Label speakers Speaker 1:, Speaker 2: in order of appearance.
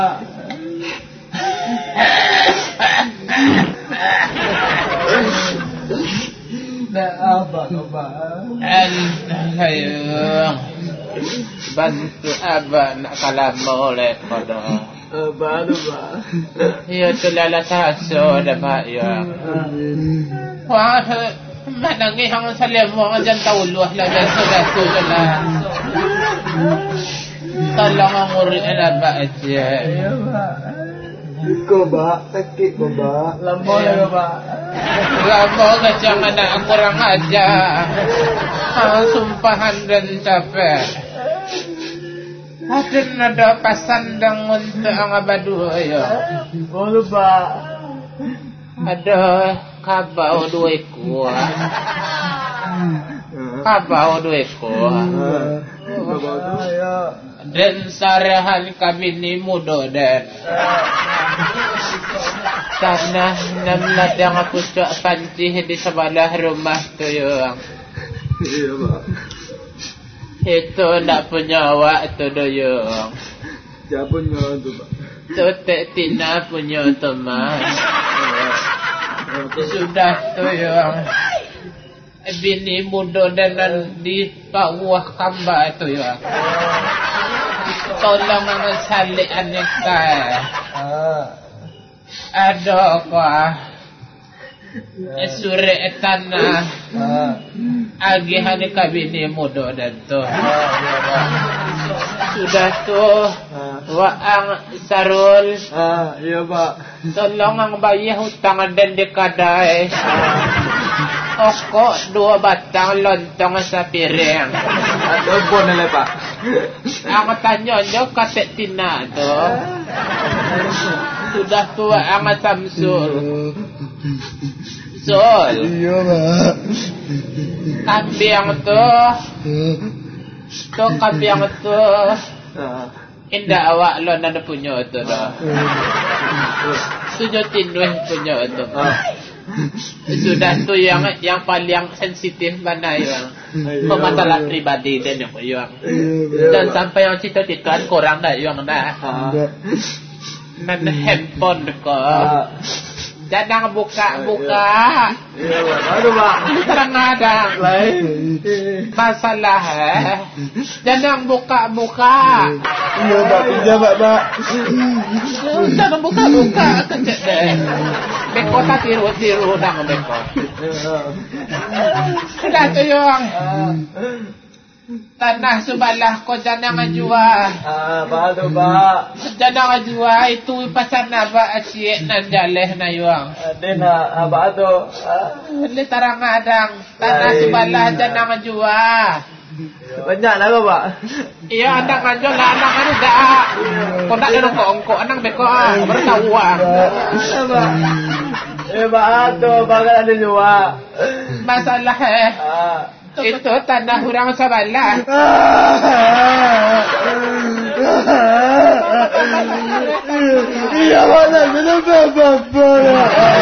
Speaker 1: Ayo bantu abah nak kalam boleh pada
Speaker 2: baru ba
Speaker 1: ya tulala taso dapat ya wah manangi hang salam mo jan tauluh la sudah sudah tolong nguri ana ba aja
Speaker 2: ko ba sakit ko ba lambo na ba
Speaker 1: lambo ka jangan nak kurang aja sumpahan dan capek. Atin ada pasandang untuk ang abadu ayo.
Speaker 2: Boleh ba?
Speaker 1: Ada kabau dua ekor. Kabau dua ekor. Dan sarahan kabini mudo dan. Tanah 6 ladang aku cak pancih di sebelah rumah tu yang.
Speaker 2: Iya ba.
Speaker 1: Itu nak punya awak tu doyong.
Speaker 2: Siapa punya tu ba?
Speaker 1: Tu tak tina punya teman. Sudah tu yang bini muda dan di bawah kamba tu yang. Tolong salik anak saya. Ada kah? Suri tanah agihan kabini muda dan tu sudah tu waang sarul
Speaker 2: iya pak
Speaker 1: tolong ang bayar hutang dan dikadai okok 2 batang lontong sa piring
Speaker 2: ada pun nilai pak
Speaker 1: ang tanya nyo katek tina tu sudah tu ang Samsul Sol.
Speaker 2: Iya pak.
Speaker 1: Kambing tu. Tu kambing tu. Indah awak lo nada punya tu dah. Tujuh tinduh punya tu. Sudah tu yang paling sensitif mana yang pemasalah pribadi dan yang. Dan sampai yang cita-cita korang dah yang dah. Nan handphone ko. Jangan buka.
Speaker 2: Iya pak. Aduh pak.
Speaker 1: Kadang-kadang masalah jangan buka.
Speaker 2: Iya pak. Pinjam pak.
Speaker 1: Jangan buka kecek deh. Beko tak tiru dang beko. Sudah tu yang tanah sebelah kau jangan jual.
Speaker 2: Baru pak.
Speaker 1: Jangan jual itu pasal naba asyik nan jaleh na yuang.
Speaker 2: Dena baru.
Speaker 1: Li tarang adang tanah sebelah jangan jual.
Speaker 2: Banyak lah pak.
Speaker 1: Iya anak anjol lah anak anu dah. Kau nak ada kongko anak beko bertahu ah.
Speaker 2: Baru bakal ada jual.
Speaker 1: Masalah itu tanah orang sebelah.
Speaker 2: Iya mana kenapa?